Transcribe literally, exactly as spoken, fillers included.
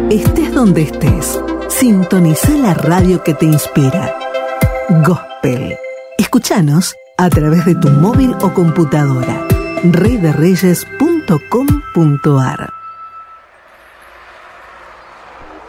Estés donde estés, sintoniza la radio que te inspira. Gospel. Escúchanos a través de tu móvil o computadora. rey de reyes punto com punto ar